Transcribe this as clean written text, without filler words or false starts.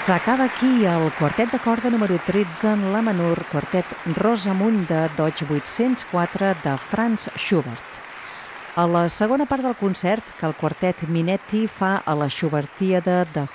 S'acaba aquí el quartet de corda número 13 en la menor, quartet Rosamunda Deutsch 804 de Franz Schubert. A la segona part del concert, que el quartet Minetti fa a la Schubertíada de